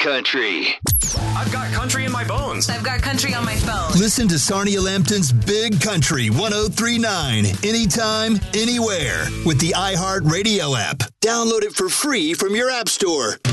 country. I've got country in my bones. I've got country on my phone. Listen to Sarnia Lambton's Big Country 1039 anytime, anywhere with the iHeartRadio app. Download it for free from your app store.